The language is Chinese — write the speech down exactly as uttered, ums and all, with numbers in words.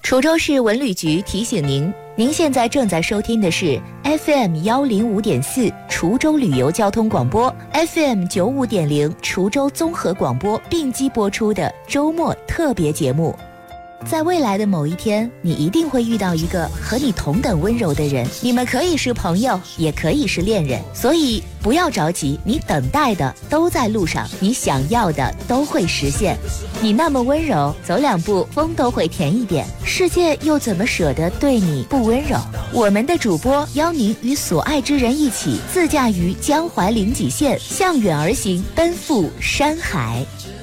滁州市文旅局提醒您，您现在正在收听的是 F M 幺零五点四滁州旅游交通广播 ，F M 九五点零滁州综合广播并机播出的周末特别节目。在未来的某一天，你一定会遇到一个和你同等温柔的人，你们可以是朋友，也可以是恋人，所以不要着急，你等待的都在路上，你想要的都会实现。你那么温柔，走两步风都会甜一点，世界又怎么舍得对你不温柔？我们的主播邀您与所爱之人一起自驾于江淮临济县，向远而行，奔赴山海。